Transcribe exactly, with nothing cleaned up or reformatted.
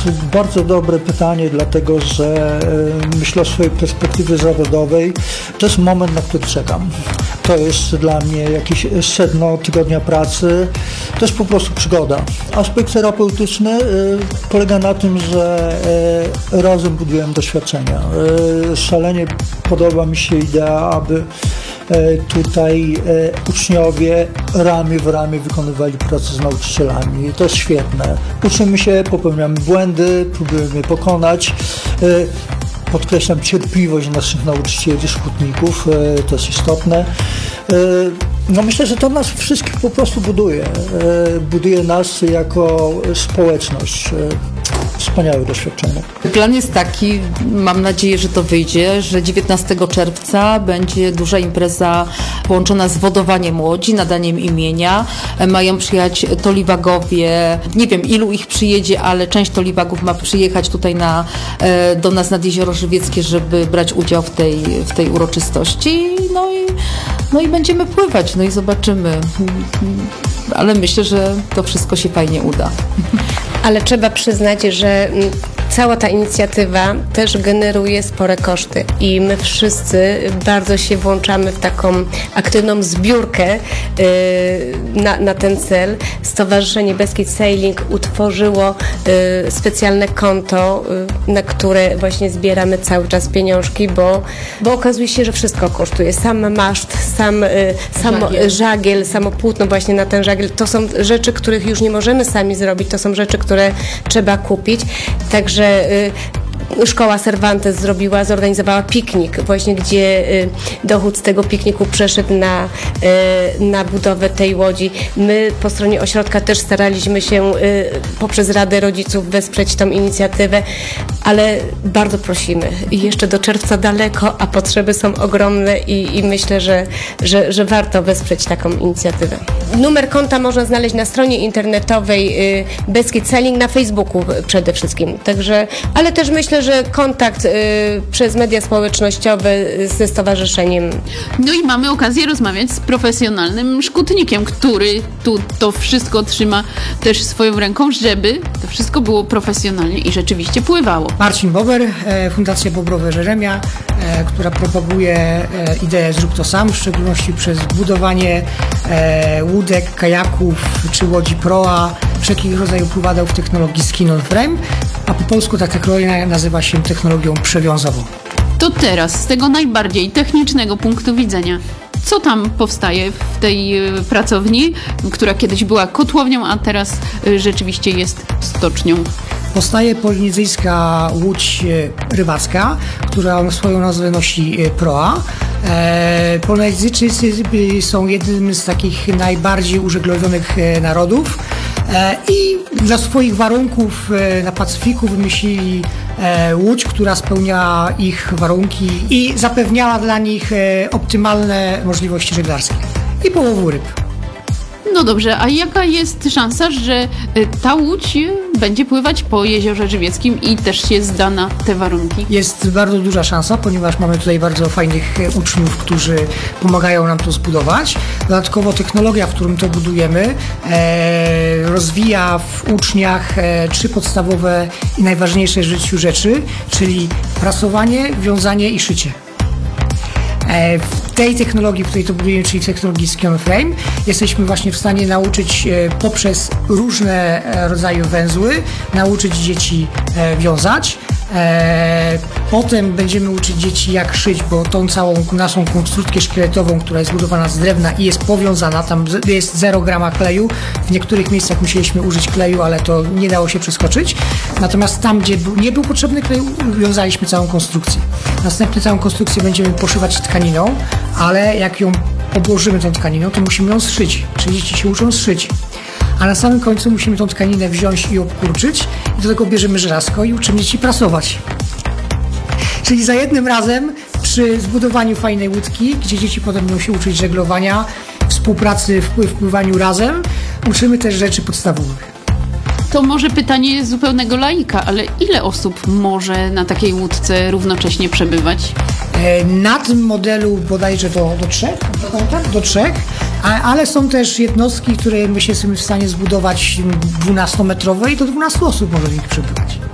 bardzo dobre pytanie, dlatego że myślę o swojej perspektywie zawodowej. To jest moment, na który czekam. To jest dla mnie jakieś sedno tygodnia pracy. To jest po prostu przygoda. Aspekt terapeutyczny polega na tym, że razem budujemy doświadczenia. Szalenie podoba mi się idea, aby tutaj uczniowie ramię w ramię wykonywali pracę z nauczycielami. To jest świetne. Uczymy się, popełniamy błędy, próbujemy je pokonać. Podkreślam cierpliwość naszych nauczycieli, szkutników, to jest istotne. No myślę, że to nas wszystkich po prostu buduje. Buduje nas jako społeczność. Wspaniałe doświadczenie. Plan jest taki, mam nadzieję, że to wyjdzie, że dziewiętnastego czerwca będzie duża impreza połączona z wodowaniem łodzi, nadaniem imienia. Mają przyjechać toliwagowie, nie wiem ilu ich przyjedzie, ale część toliwagów ma przyjechać tutaj na, do nas nad Jezioro Żywieckie, żeby brać udział w tej, w tej uroczystości. No i, no i będziemy pływać, no i zobaczymy. Ale myślę, że to wszystko się fajnie uda. Ale trzeba przyznać, że cała ta inicjatywa też generuje spore koszty i my wszyscy bardzo się włączamy w taką aktywną zbiórkę na, na ten cel. Stowarzyszenie Beskid Sailing utworzyło specjalne konto, na które właśnie zbieramy cały czas pieniążki, bo, bo okazuje się, że wszystko kosztuje. Sam maszt, sam samo, żagiel. żagiel, samo płótno właśnie na ten żagiel. To są rzeczy, których już nie możemy sami zrobić, to są rzeczy, które trzeba kupić. Także Szkoła Cervantes zrobiła, zorganizowała piknik, właśnie gdzie dochód z tego pikniku przeszedł na, na budowę tej łodzi. My po stronie ośrodka też staraliśmy się poprzez Radę Rodziców wesprzeć tą inicjatywę, ale bardzo prosimy. Jeszcze do czerwca daleko, a potrzeby są ogromne i, i myślę, że, że, że warto wesprzeć taką inicjatywę. Numer konta można znaleźć na stronie internetowej Beskid Sailing, na Facebooku przede wszystkim. Także, ale też myślę, że kontakt y, przez media społecznościowe ze stowarzyszeniem. No i mamy okazję rozmawiać z profesjonalnym szkutnikiem, który tu to wszystko trzyma też swoją ręką, żeby to wszystko było profesjonalnie i rzeczywiście pływało. Marcin Bober, Fundacja Bobrowe Żeremia, która propaguje ideę Zrób to sam, w szczególności przez budowanie łódek, kajaków czy łodzi proa, wszelkich rodzajów pływadeł w technologii skin on frame, a po polsku ta technologia nazywa się technologią przewiązową. To teraz, z tego najbardziej technicznego punktu widzenia, co tam powstaje w tej pracowni, która kiedyś była kotłownią, a teraz rzeczywiście jest stocznią? Powstaje polinezyjska łódź rybacka, która swoją nazwę nosi proa. E, Polinezyjczycy są jednym z takich najbardziej użeglowionych narodów e, i dla swoich warunków e, na Pacyfiku wymyślili e, łódź, która spełniała ich warunki i zapewniała dla nich e, optymalne możliwości żeglarskie i połowu ryb. No dobrze, a jaka jest szansa, że ta łódź będzie pływać po Jeziorze Żywieckim i też się zda na te warunki? Jest bardzo duża szansa, ponieważ mamy tutaj bardzo fajnych uczniów, którzy pomagają nam to zbudować. Dodatkowo technologia, w którym to budujemy, e, rozwija w uczniach e, trzy podstawowe i najważniejsze w życiu rzeczy, czyli prasowanie, wiązanie i szycie. W tej technologii, w której to budujemy, czyli technologii skin on frame, jesteśmy właśnie w stanie nauczyć poprzez różne rodzaje węzły, nauczyć dzieci wiązać. Potem będziemy uczyć dzieci jak szyć, bo tą całą naszą konstrukcję szkieletową, która jest zbudowana z drewna i jest powiązana, tam jest zero grama kleju. W niektórych miejscach musieliśmy użyć kleju, ale to nie dało się przeskoczyć. Natomiast tam, gdzie nie był potrzebny klej, wiązaliśmy całą konstrukcję. Następnie całą konstrukcję będziemy poszywać tkaniną, ale jak ją obłożymy tą tkaniną, to musimy ją zszyć. Czyli dzieci się uczą zszyć. A na samym końcu musimy tą tkaninę wziąć i obkurczyć i do tego bierzemy żelazko i uczymy dzieci prasować. Czyli za jednym razem przy zbudowaniu fajnej łódki, gdzie dzieci potem będą się uczyć żeglowania, współpracy w pływaniu razem, uczymy też rzeczy podstawowych. To może pytanie zupełnego laika, ale ile osób może na takiej łódce równocześnie przebywać? Na tym modelu bodajże do, do trzech, do trzech, ale są też jednostki, które my się jesteśmy w stanie zbudować dwunastometrowe i do dwunastu osób może w nich przebywać.